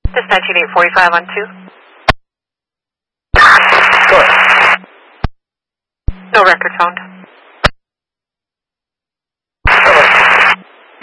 This 19845 on 2. Go ahead. No record found.